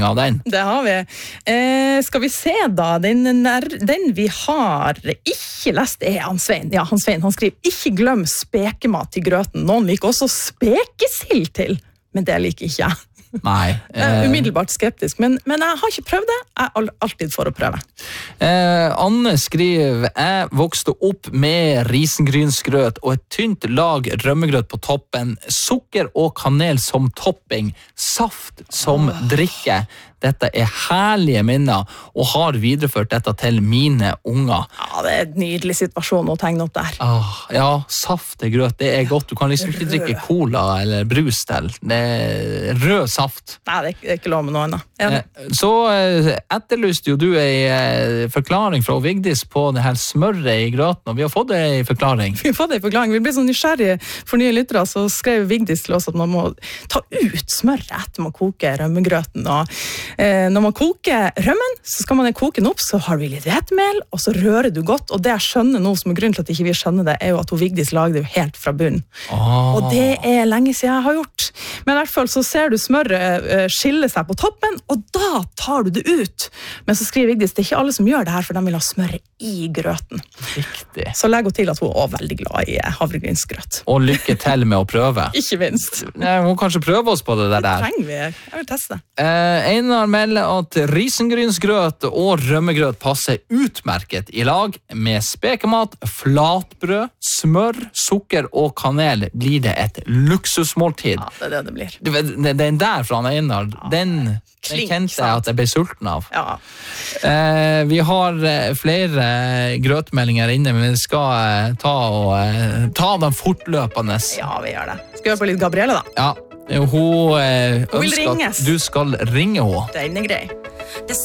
av den. Det har vi. Skal vi se da, den vi har ikke lest er han Svein. Ja, han Svein, han skriver, ikke glem spekemat til grøten. Noen liker også spekesild til, men det liker ikke jeg. Nei. Umiddelbart skeptisk, men jeg har ikke prøvd det. Jeg er alltid for å prøve. Anne skriver, jeg vokste opp med risengrynsgrøt og et tynt lag rømmegrøt på toppen, sukker og kanel som topping, saft som drikke. Dette er herlige minner, og har videreført dette til mine unger. Ja, det er en nydelig situasjon å tegne opp der. Ja, saft til grøt, det er godt. Du kan liksom ikke drikke cola eller brus til. Det er rød saft. Nei, det er ikke lov med noe annet. Ja. Så etterlyste jo du en forklaring fra Vigdis på det her smøret i grøten, og vi har fått en forklaring. Vi har fått en forklaring. Vi ble så nysgjerrige for nye lyttere, så skrev Vigdis til oss at man må ta ut smøret etter man koker rømmegrøten, og når man koker rømmen, så skal man koke den opp, så har vi litt hvetemel, og så rører du godt, og det jeg skjønner nå, som er grunnen til at ikke vi skjønner det, er jo at Vigdis lager det jo helt fra bunnen. Og det er lenge siden jeg har gjort. Men i hvert fall så ser du smøret skille seg på toppen, og da tar du det ut. Men så skriver Vigdis, det er ikke alle som gjør det her, for de vil ha smøret i grøten. Riktig. Så legg til at hun er veldig glad i havregrynsgrøt. Og lykke til med å prøve. Ikke minst. Hun kanskje prøve oss på det der. Det trenger vi. Jeg vil teste. Einar melder at risengrynsgrøt og rømmegrøt passer utmerket i lag med spekemat, flatbrød, smør, sukker og kanel. Blir det et luksusmåltid? Ja, det er det det blir. Den der fra Einar, den kjente jeg at jeg ble sulten av. Ja. Vi har flere grøtmeldinger inne, men vi skal ta dem fortløpende. Ja, vi gjør det. Skal vi høre på litt Gabrielle da? Ja. Hun ønsker ringes. at du skal ringe henne. Den er grei.